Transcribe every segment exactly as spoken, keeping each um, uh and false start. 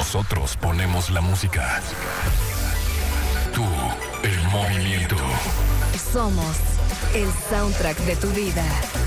Nosotros ponemos la música. Tú, el movimiento. Somos el soundtrack de tu vida.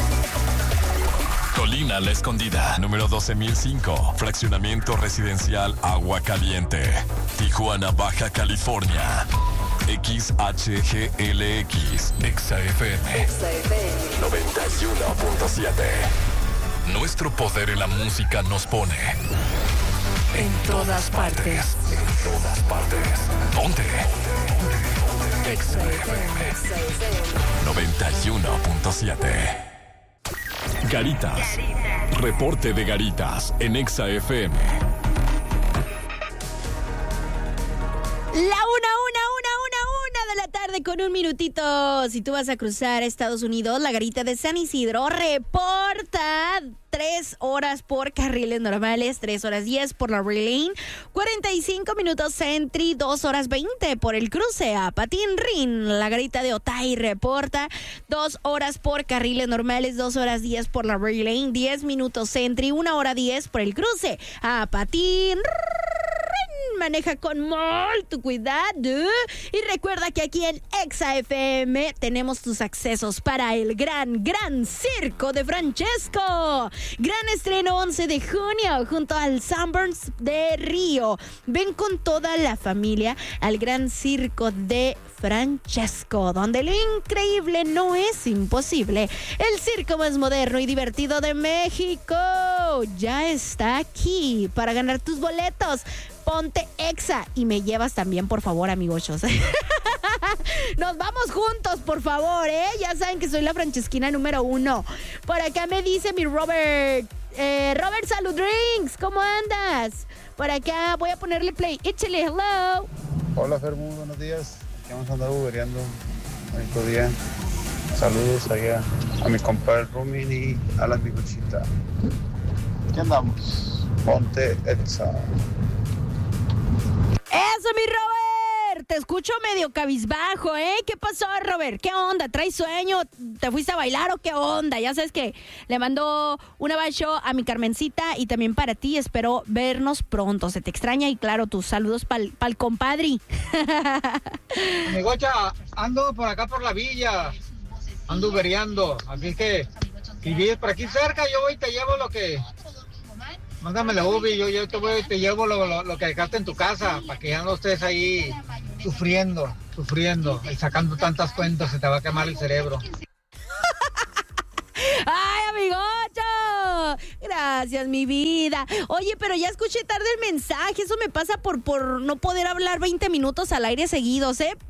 Colina La Escondida, número doce mil cinco, fraccionamiento residencial Agua Caliente, Tijuana, Baja California. X H G L X, Exa F M, noventa y uno punto siete. Nuestro poder en la música nos pone en todas partes. En todas partes. Ponte. Exa F M, noventa y uno punto siete. Garitas. Reporte de Garitas en Exa F M. La una, una, una, una, una de la tarde con un minutito. Si tú vas a cruzar a Estados Unidos, la Garita de San Isidro reporta tres horas por carriles normales, tres horas diez por la Rail Lane, cuarenta y cinco minutos Sentry, dos horas veinte por el cruce a Patín Rin. La Garita de Otay reporta dos horas por carriles normales, dos horas diez por la Rail Lane, diez minutos Sentry, una hora diez por el cruce a Patín Rin. Maneja con mucho cuidado y recuerda que aquí en Exa F M tenemos tus accesos para el gran, gran circo de Francesco. Gran estreno once de junio junto al Sunburns de Río. Ven con toda la familia al gran circo de Francesco, donde lo increíble no es imposible. El circo más moderno y divertido de México ya está aquí. Para ganar tus boletos, ponte Exa y me llevas también, por favor, amigochos. Nos vamos juntos, por favor, ¿eh? Ya saben que soy la francesquina número uno. Por acá me dice mi Robert. Eh, Robert Salud Drinks, ¿cómo andas? Por acá voy a ponerle play. Échale, hello. Hola, Fermu, buenos días. Aquí vamos a andar ubereando. Bonito día. Saludos allá a mi compadre Rumin y a la amiguchita. ¿Qué andamos? Ponte Exa. ¡Eso, mi Robert! Te escucho medio cabizbajo, ¿eh? ¿Qué pasó, Robert? ¿Qué onda? ¿Traes sueño? ¿Te fuiste a bailar o qué onda? Ya sabes que le mando un abrazo a mi Carmencita y también para ti. Espero vernos pronto. Se te extraña y, claro, tus saludos pa'l, pa'l compadre. Amigocha, ando por acá por la villa. Ando ubereando. Así que, si vives por aquí cerca, yo voy y te llevo lo que... Mándame la ubi, yo, yo te, voy, te llevo lo, lo, lo que dejaste en tu casa, para que ya no estés ahí sufriendo, sufriendo, y sacando tantas cuentas, se te va a quemar el cerebro. ¡Ay, amigocho! Gracias, mi vida. Oye, pero ya escuché tarde el mensaje. Eso me pasa por, por no poder hablar veinte minutos al aire seguidos, ¿eh?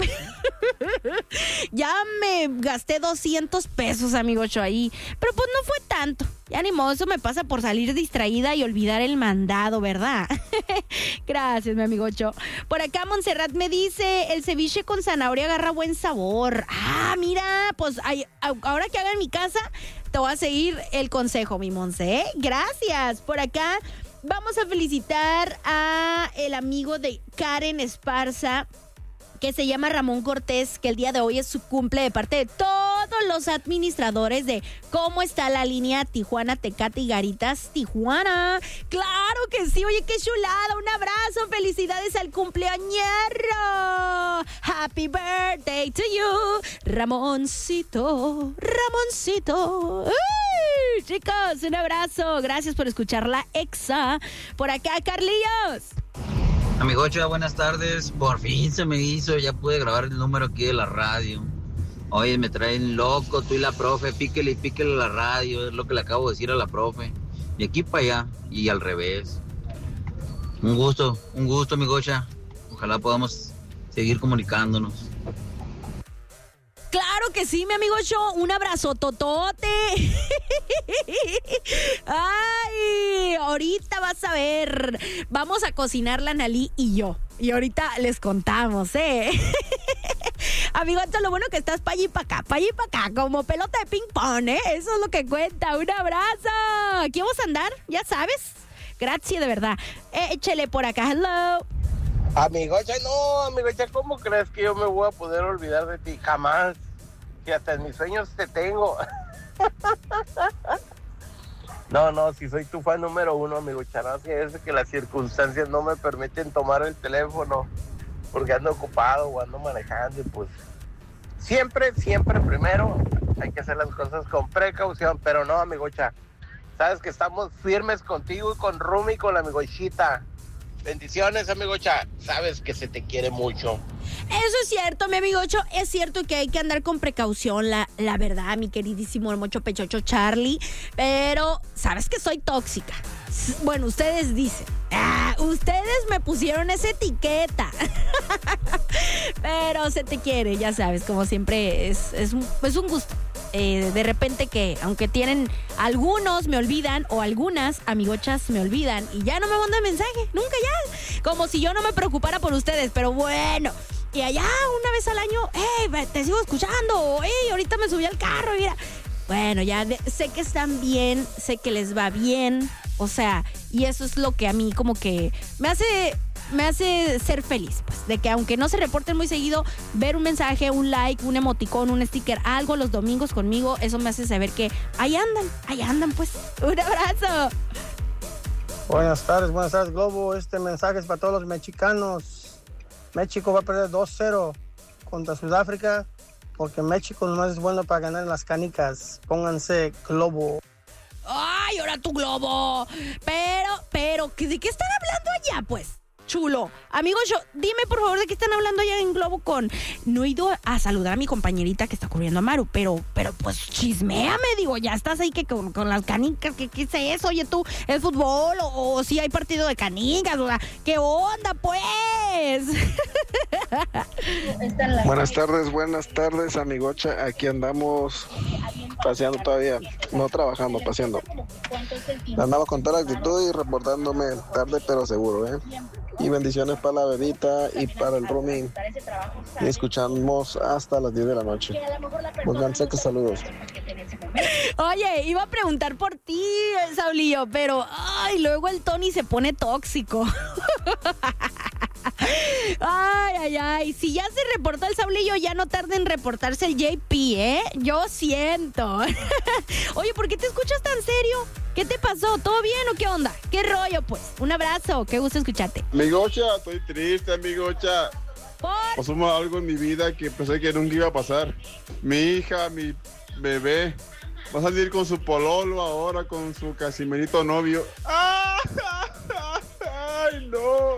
Ya me gasté doscientos pesos, amigocho, ahí. Pero pues no fue tanto. Ya ni modo, eso me pasa por salir distraída y olvidar el mandado, ¿verdad? Gracias, mi amigocho. Por acá Montserrat me dice, el ceviche con zanahoria agarra buen sabor. Ah, mira, pues ay, ahora que haga en mi casa, te voy a seguir el consejo, mi Monse, ¿eh? Gracias. Por acá vamos a felicitar a el amigo de Karen Esparza, que se llama Ramón Cortés, que el día de hoy es su cumple, de parte de todos los administradores de Cómo está la línea Tijuana, Tecate y Garitas Tijuana. ¡Claro que sí! Oye, qué chulada. Un abrazo. Felicidades al cumpleañero. Happy birthday to you, Ramoncito. Ramoncito. ¡Uy! Chicos, un abrazo. Gracias por escuchar la Exa. Por acá, Carlillos. Amigocha, buenas tardes. Por fin se me hizo, ya pude grabar el número aquí de la radio. Oye, me traen loco, tú y la profe, píquele y píquele a la radio, es lo que le acabo de decir a la profe. De aquí para allá y al revés. Un gusto, un gusto, amigocha. Ojalá podamos seguir comunicándonos. Claro que sí, mi amigo Show. Un abrazo totote. Ay, ahorita vas a ver. Vamos a cocinar la Nalí y yo. Y ahorita les contamos, ¿eh? Amigocho, lo bueno que estás pa' allí y pa' acá, pa' allí y pa' acá, como pelota de ping pong, ¿eh? Eso es lo que cuenta. Un abrazo. Aquí vamos a andar, ya sabes. Gracias, de verdad. Eh, échele por acá, hello. Amigocha, no, amigocha, ¿cómo crees que yo me voy a poder olvidar de ti? Jamás. Si hasta en mis sueños te tengo. No, no, si soy tu fan número uno, amigo Charás, es que las circunstancias no me permiten tomar el teléfono porque ando ocupado o ando manejando y pues siempre, siempre primero hay que hacer las cosas con precaución, pero no, amigocha, sabes que estamos firmes contigo y con Rumi y con la amigochita. Bendiciones, amigocha, sabes que se te quiere mucho. Eso es cierto, mi amigocho, es cierto que hay que andar con precaución, la, la verdad, mi queridísimo hermocho pechocho Charlie, pero sabes que soy tóxica. Bueno, ustedes dicen, ah, ustedes me pusieron esa etiqueta, pero se te quiere, ya sabes, como siempre es, es, un, es un gusto. Eh, de repente que, aunque tienen, algunos me olvidan o algunas amigochas me olvidan y ya no me mandan mensaje, nunca ya, como si yo no me preocupara por ustedes, pero bueno, y allá una vez al año, hey, te sigo escuchando, o hey, ahorita me subí al carro, mira, bueno, ya de, sé que están bien, sé que les va bien, o sea, y eso es lo que a mí como que me hace... me hace ser feliz, pues, de que aunque no se reporten muy seguido, ver un mensaje, un like, un emoticón, un sticker, algo los domingos conmigo, eso me hace saber que ahí andan, ahí andan, pues. Un abrazo. Buenas tardes, buenas tardes, Globo. Este mensaje es para todos los mexicanos. México va a perder dos cero contra Sudáfrica porque México no es bueno para ganar en las canicas. Pónganse Globo. Ay, ahora tu Globo. Pero, pero, ¿de qué están hablando allá, pues? Chulo. Amigo, yo, dime por favor de qué están hablando allá en Globo con... No he ido a saludar a mi compañerita que está cubriendo a Maru, pero, pero pues chisméame, digo, ya estás ahí que con, con las canicas, ¿qué, qué es eso? Oye, tú, ¿es fútbol o, o si hay partido de canicas? O sea, ¿qué onda, pues? Buenas tardes, buenas tardes, amigocha. Aquí andamos paseando todavía, no trabajando, paseando. Andamos con toda la actitud y reportándome tarde pero seguro, ¿eh? Y bendiciones para la bebita y para el Rumi. Y escuchamos hasta las diez de la noche. Pónganse que saludos. Oye, iba a preguntar por ti, Saulillo, pero ay, luego el Tony se pone tóxico. Ay, ay, ay. Si ya se reportó el Saulillo, ya no tarda en reportarse el J P, ¿eh? Yo siento. Oye, ¿por qué te escuchas tan serio? ¿Qué te pasó? ¿Todo bien o qué onda? ¿Qué rollo, pues? Un abrazo, qué gusto escucharte. Amigocha, estoy triste, amigocha. ¿Por? Pasó algo en mi vida que pensé que nunca iba a pasar. Mi hija, mi bebé, va a salir con su pololo ahora, con su casimerito novio. ¡Ah! ¡Ay, no!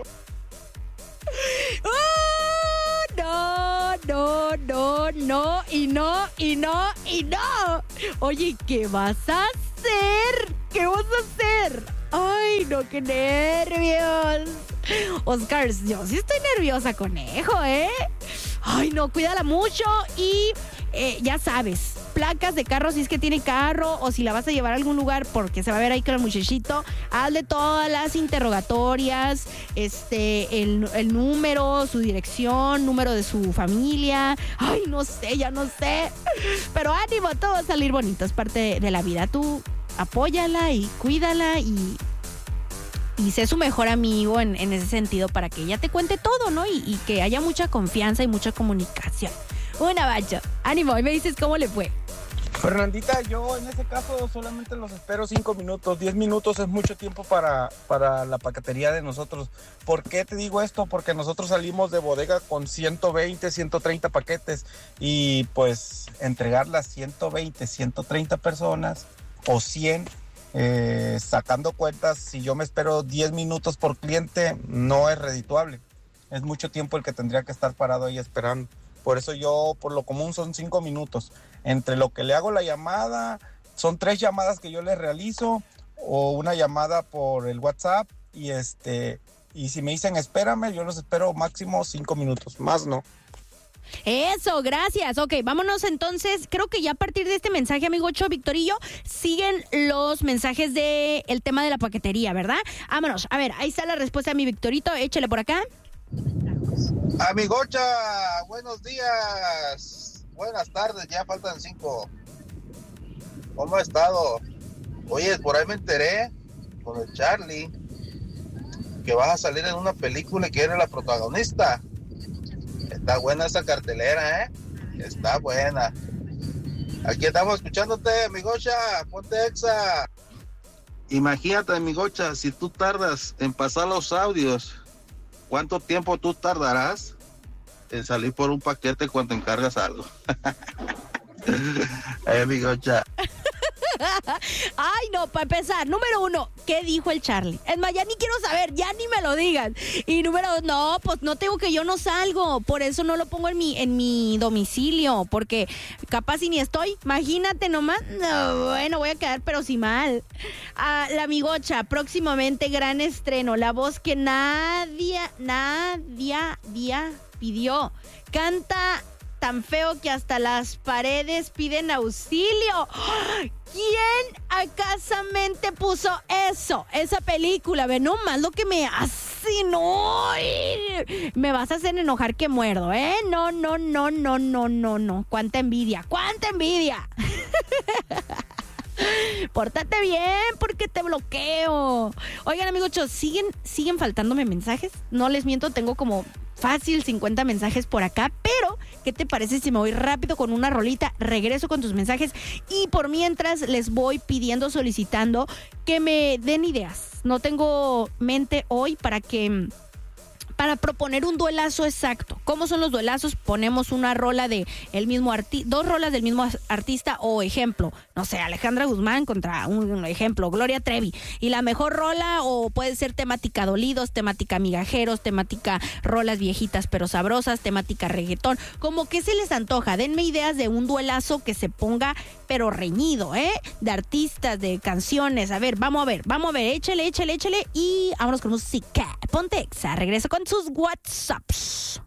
¡Oh, no, no, no, no, y no, y no, y no! Oye, ¿qué vas a hacer? ¿Qué vas a hacer? ¡Ay, no, qué nervios! Oscar, yo sí estoy nerviosa, conejo, ¿eh? Ay, no, cuídala mucho y eh, ya sabes, placas de carro si es que tiene carro o si la vas a llevar a algún lugar porque se va a ver ahí con el muchachito, hazle todas las interrogatorias, este, el, el número, su dirección, número de su familia. Ay, no sé, ya no sé. Pero ánimo, todo va a salir bonito, es parte de, de la vida. Tú apóyala y cuídala y... y sé su mejor amigo en, en ese sentido para que ella te cuente todo, ¿no? Y, y que haya mucha confianza y mucha comunicación. Un abrazo. Ánimo, y me dices cómo le fue. Fernandita, yo en ese caso solamente los espero cinco minutos. Diez minutos es mucho tiempo para, para la paquetería de nosotros. ¿Por qué te digo esto? Porque nosotros salimos de bodega con ciento veinte, ciento treinta paquetes y pues entregar las ciento veinte, ciento treinta personas o cien... Eh, sacando cuentas, si yo me espero diez minutos por cliente, no es redituable. Es mucho tiempo el que tendría que estar parado ahí esperando. Por eso yo, por lo común, son cinco minutos. Entre lo que le hago la llamada, son tres llamadas que yo le realizo, o una llamada por el WhatsApp, y este, y si me dicen espérame, yo los espero máximo cinco minutos, más no. Eso, gracias. Ok, vámonos entonces. Creo que ya a partir de este mensaje, amigo Ocho Victorillo, siguen los mensajes de el tema de la paquetería, ¿verdad? Vámonos. A ver, ahí está la respuesta de mi Victorito. Échale por acá. Amigocha, buenos días. Buenas tardes, ya faltan cinco. ¿Cómo ha estado? Oye, por ahí me enteré con el Charlie que vas a salir en una película y que eres la protagonista. Está buena esa cartelera, ¿eh? Está buena. Aquí estamos escuchándote, amigocha. Ponte exa. Imagínate, mi Gocha, si tú tardas en pasar los audios, ¿cuánto tiempo tú tardarás en salir por un paquete cuando encargas algo? Eh, mi Gocha. Ay, no, para empezar, número uno, ¿qué dijo el Charlie? Es más, ya ni quiero saber, ya ni me lo digan. Y número dos, no, pues no te digo que yo no salgo, por eso no lo pongo en mi, en mi domicilio, porque capaz si ni estoy, imagínate nomás, no, bueno, voy a quedar pero sí mal. Ah, la Amigocha, próximamente gran estreno, la voz que nadie, nadie, día pidió, canta tan feo que hasta las paredes piden auxilio. ¿Quién acasamente puso eso? Esa película, ve nomás lo que me hace, no. Me vas a hacer enojar que muerdo, ¿eh? No, no, no, no, no, no, no. Cuánta envidia, cuánta envidia. Pórtate bien porque te bloqueo. Oigan, amigos, siguen, siguen faltándome mensajes. No les miento, tengo como fácil cincuenta mensajes por acá, pero ¿qué te parece si me voy rápido con una rolita? Regreso con tus mensajes y por mientras les voy pidiendo, solicitando que me den ideas. No tengo mente hoy para que... para proponer un duelazo exacto. ¿Cómo son los duelazos? Ponemos una rola de el mismo artista, dos rolas del mismo artista o ejemplo, no sé, Alejandra Guzmán contra un, un ejemplo, Gloria Trevi. Y la mejor rola o puede ser temática dolidos, temática migajeros, temática rolas viejitas pero sabrosas, temática reggaetón. Como que se les antoja. Denme ideas de un duelazo que se ponga pero reñido, ¿eh? De artistas, de canciones. A ver, vamos a ver, vamos a ver, échale, échale, échale y vámonos con música. Ponte Exa, regreso con sus WhatsApps.